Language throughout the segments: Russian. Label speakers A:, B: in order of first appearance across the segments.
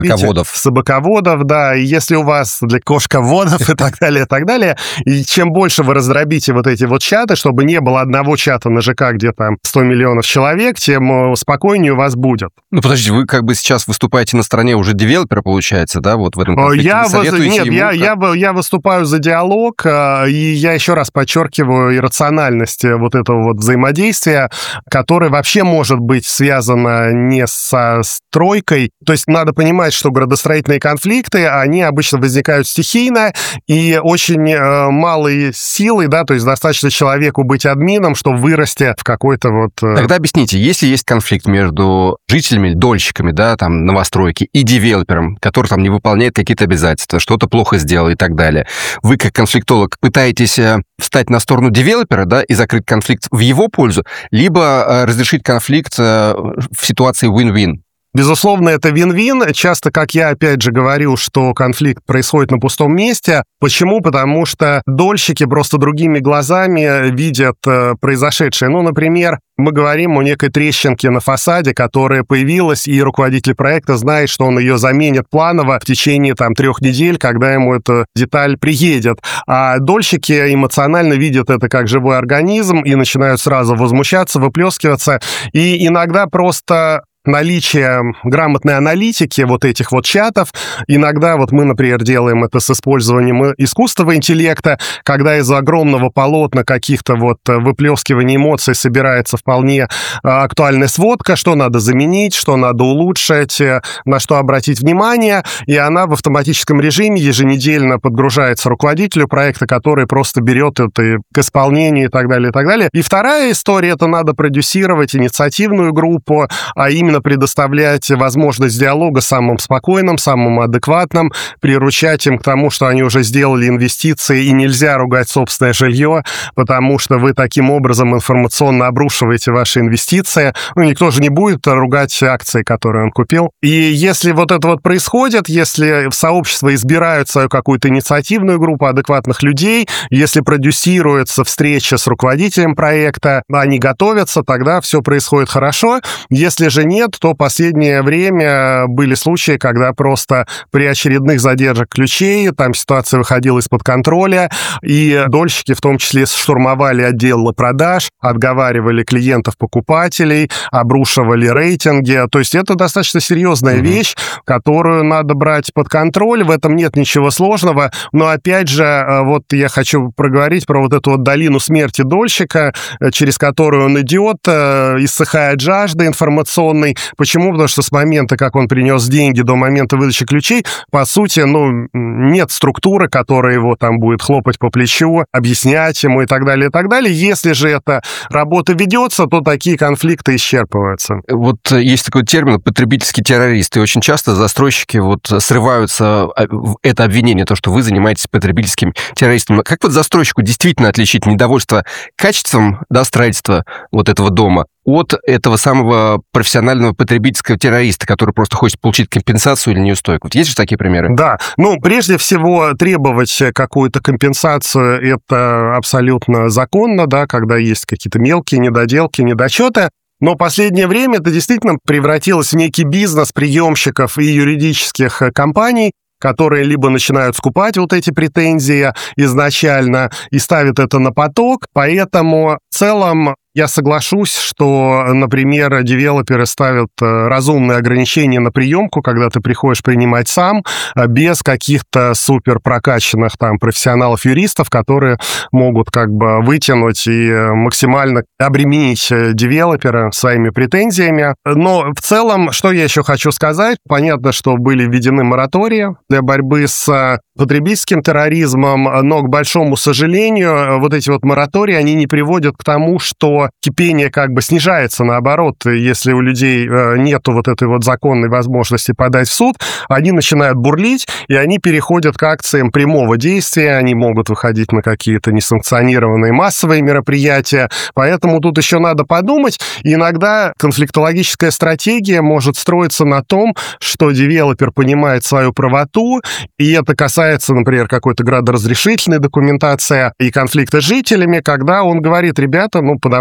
A: Собаководов, да. И если у вас для кошководов и так далее, и чем больше вы раздробите вот эти вот чаты, чтобы не было одного чата на ЖК, где там 100 миллионов человек, тем спокойнее у вас будет.
B: Ну, подождите, вы как бы сейчас выступаете на стороне уже девелопера, получается, да, вот в этом конфликте?
A: Я выступаю за диалог, и я еще раз подчеркиваю иррациональность вот этого вот взаимодействия, которое вообще может быть связано не со стройкой. То есть надо понимать, что градостроительные конфликты, они обычно возникают стихийно и очень малой силой, да, то есть достаточно человеку быть админом, чтобы вырасти в какой-то вот...
B: Тогда объясните, если есть конфликт между жителями, дольщиками, да, там, новостройки и девелопером, который там не выполняет какие-то обязательства, что-то плохо сделал и так далее, вы, как конфликтолог, пытаетесь встать на сторону девелопера, да, и закрыть конфликт в его пользу, либо разрешить конфликт в ситуации win-win?
A: Безусловно, это вин-вин. Часто, как я опять же говорю, что конфликт происходит на пустом месте. Почему? Потому что дольщики просто другими глазами видят произошедшее. Ну, например, мы говорим о некой трещинке на фасаде, которая появилась, и руководитель проекта знает, что он ее заменит планово в течение 3 недель, когда ему эта деталь приедет. А дольщики эмоционально видят это как живой организм и начинают сразу возмущаться, выплескиваться. И иногда просто... наличие грамотной аналитики вот этих вот чатов. Иногда вот мы, например, делаем это с использованием искусственного интеллекта, когда из огромного полотна каких-то вот выплескиваний эмоций собирается вполне актуальная сводка, что надо заменить, что надо улучшить, на что обратить внимание, и она в автоматическом режиме еженедельно подгружается руководителю проекта, который просто берет это к исполнению и так далее, и так далее. И вторая история, это надо продюсировать инициативную группу, а именно предоставлять возможность диалога самым спокойным, самым адекватным, приручать им к тому, что они уже сделали инвестиции, и нельзя ругать собственное жилье, потому что вы таким образом информационно обрушиваете ваши инвестиции. Ну, никто же не будет ругать акции, которые он купил. И если вот это вот происходит, если в сообщество избирают свою какую-то инициативную группу адекватных людей, если продюсируется встреча с руководителем проекта, они готовятся, тогда все происходит хорошо. Если же нет, то последнее время были случаи, когда просто при очередных задержках ключей там ситуация выходила из-под контроля, и дольщики в том числе штурмовали отделы продаж, отговаривали клиентов-покупателей, обрушивали рейтинги. То есть это достаточно серьезная вещь, которую надо брать под контроль. В этом нет ничего сложного. Но опять же, вот я хочу проговорить про вот эту вот долину смерти дольщика, через которую он идет, иссыхает жажда информационной. Почему? Потому что с момента, как он принес деньги, до момента выдачи ключей, по сути, нет структуры, которая его там будет хлопать по плечу, объяснять ему и так далее, и так далее. Если же эта работа ведется, то такие конфликты исчерпываются.
B: Вот есть такой термин «потребительский террорист», и очень часто застройщики вот срываются в это обвинение, то, что вы занимаетесь потребительским террористом. Как вот застройщику действительно отличить недовольство качеством строительства вот этого дома от этого самого профессионального потребительского террориста, который просто хочет получить компенсацию или неустойку? Вот есть же такие примеры?
A: Да. Прежде всего, требовать какую-то компенсацию – это абсолютно законно, да, когда есть какие-то мелкие недоделки, недочеты. Но последнее время это действительно превратилось в некий бизнес приемщиков и юридических компаний, которые либо начинают скупать вот эти претензии изначально и ставят это на поток. Поэтому в целом я соглашусь, что, например, девелоперы ставят разумные ограничения на приемку, когда ты приходишь принимать сам, без каких-то супер прокачанных там профессионалов-юристов, которые могут как бы вытянуть и максимально обременить девелопера своими претензиями. Но в целом, что я еще хочу сказать, понятно, что были введены моратории для борьбы с потребительским терроризмом, но, к большому сожалению, вот эти вот моратории, они не приводят к тому, что кипение как бы снижается, наоборот, если у людей нету вот этой вот законной возможности подать в суд, они начинают бурлить, и они переходят к акциям прямого действия, они могут выходить на какие-то несанкционированные массовые мероприятия, поэтому тут еще надо подумать. Иногда конфликтологическая стратегия может строиться на том, что девелопер понимает свою правоту, и это касается, например, какой-то градоразрешительной документации и конфликта с жителями, когда он говорит: ребята, подавайте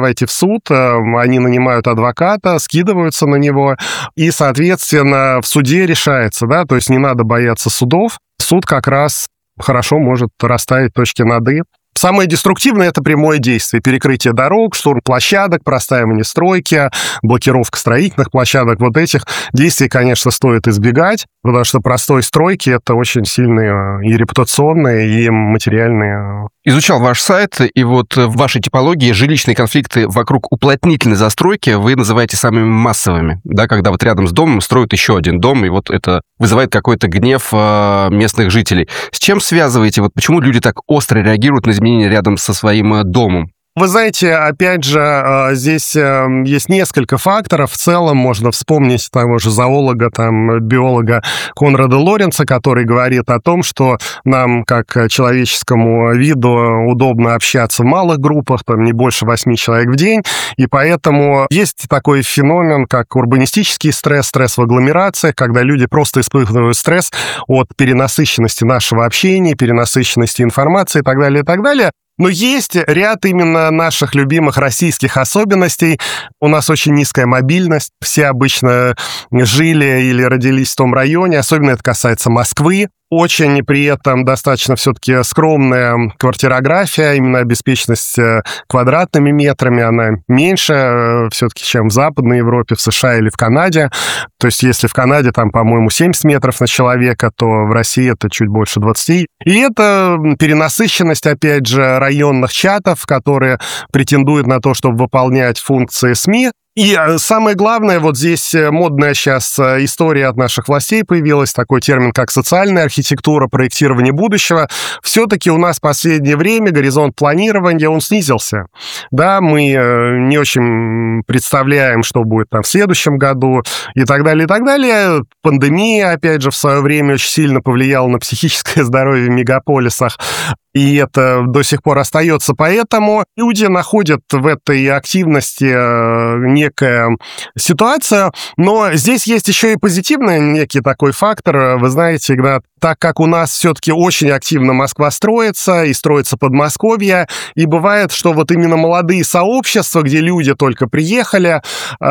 A: пойти в суд, они нанимают адвоката, скидываются на него, и, соответственно, в суде решается, да, то есть не надо бояться судов. Суд как раз хорошо может расставить точки над «и». Самое деструктивное – это прямое действие. Перекрытие дорог, штурм площадок, простаивание стройки, блокировка строительных площадок. Вот этих действий, конечно, стоит избегать, потому что простой стройки – это очень сильные и репутационные, и материальные.
B: Изучал ваш сайт, и вот в вашей типологии жилищные конфликты вокруг уплотнительной застройки вы называете самыми массовыми, да, когда вот рядом с домом строят еще один дом, и вот это вызывает какой-то гнев местных жителей. С чем связываете? Вот почему люди так остро реагируют на изменения рядом со своим домом?
A: Вы знаете, опять же, здесь есть несколько факторов. В целом можно вспомнить того же зоолога, биолога Конрада Лоренца, который говорит о том, что нам, как человеческому виду, удобно общаться в малых группах, не больше 8 человек в день, и поэтому есть такой феномен, как урбанистический стресс, стресс в агломерациях, когда люди просто испытывают стресс от перенасыщенности нашего общения, перенасыщенности информации и так далее, и так далее. Но есть ряд именно наших любимых российских особенностей. У нас очень низкая мобильность. Все обычно жили или родились в том районе. Особенно это касается Москвы. Очень при этом достаточно все-таки скромная квартирография, именно обеспеченность квадратными метрами, она меньше все-таки, чем в Западной Европе, в США или в Канаде. То есть если в Канаде, по-моему, 70 метров на человека, то в России это чуть больше 20. И это перенасыщенность, опять же, районных чатов, которые претендуют на то, чтобы выполнять функции СМИ. И самое главное, вот здесь модная сейчас история от наших властей появилась, такой термин, как социальная архитектура, проектирование будущего. Все-таки у нас в последнее время горизонт планирования, он снизился. Да, мы не очень представляем, что будет в следующем году и так далее, и так далее. Пандемия, опять же, в свое время очень сильно повлияла на психическое здоровье в мегаполисах. И это до сих пор остается. Поэтому люди находят в этой активности некая ситуация. Но здесь есть еще и позитивный некий такой фактор. Вы знаете, Игнат, так как у нас все-таки очень активно Москва строится, и строится Подмосковье, и бывает, что вот именно молодые сообщества, где люди только приехали,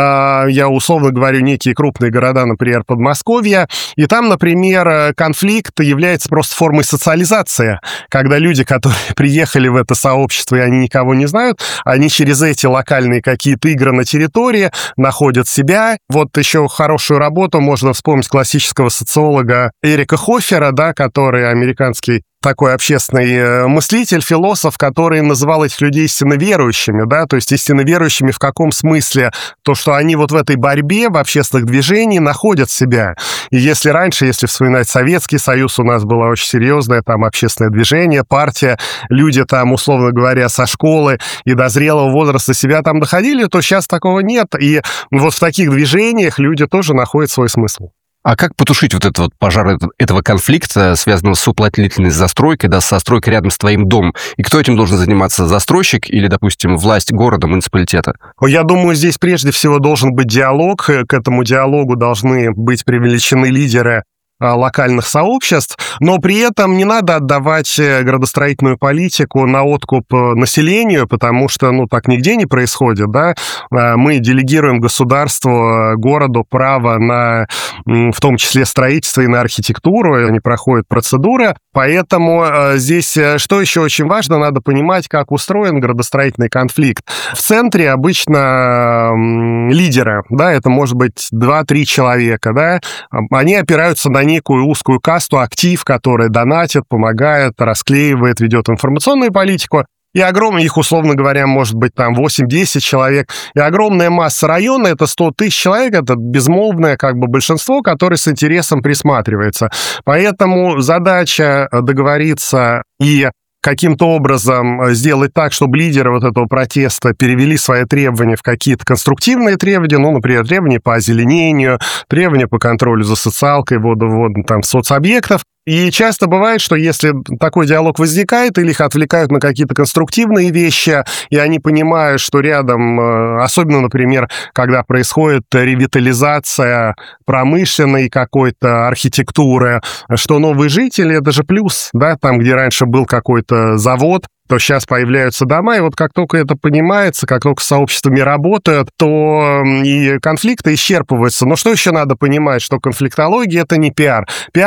A: я условно говорю, некие крупные города, например, Подмосковье, и там, например, конфликт является просто формой социализации, когда люди, которые приехали в это сообщество, и они никого не знают, они через эти локальные какие-то игры на территории находят себя. Вот еще хорошую работу можно вспомнить классического социолога Эрика Хофера, да, который американский такой общественный мыслитель, философ, который называл этих людей истинно верующими, да, то есть истинно верующими в каком смысле? То, что они вот в этой борьбе, в общественных движениях находят себя. И если раньше, если вспоминать Советский Союз, у нас было очень серьезное общественное движение, партия, люди условно говоря, со школы и до зрелого возраста себя доходили, то сейчас такого нет. И вот в таких движениях люди тоже находят свой смысл.
B: А как потушить вот этот пожар этого конфликта, связанного с уплотнительной застройкой, да, со стройкой рядом с твоим домом? И кто этим должен заниматься? Застройщик или, допустим, власть города, муниципалитета?
A: Я думаю, здесь прежде всего должен быть диалог. К этому диалогу должны быть привлечены лидеры локальных сообществ, но при этом не надо отдавать градостроительную политику на откуп населению, потому что, так нигде не происходит, да. Мы делегируем государству, городу право на, в том числе, строительство и на архитектуру, они проходят процедуры, поэтому здесь, что еще очень важно, надо понимать, как устроен градостроительный конфликт. В центре обычно лидеры, да, это может быть 2-3 человека, да, они опираются на некую узкую касту, актив, который донатит, помогает, расклеивает, ведет информационную политику. И огромное, их, условно говоря, может быть 8-10 человек. И огромная масса района, это 100 тысяч человек, это безмолвное большинство, которое с интересом присматривается. Поэтому задача договориться и каким-то образом сделать так, чтобы лидеры вот этого протеста перевели свои требования в какие-то конструктивные требования, например, требования по озеленению, требования по контролю за социалкой, водоводом, соцобъектов. И часто бывает, что если такой диалог возникает, или их отвлекают на какие-то конструктивные вещи, и они понимают, что рядом, особенно, например, когда происходит ревитализация промышленной какой-то архитектуры, что новые жители — это же плюс, да, там, где раньше был какой-то завод, то сейчас появляются дома, и вот как только это понимается, как только с сообществами работают, то и конфликты исчерпываются. Но что еще надо понимать, что конфликтология — это не пиар.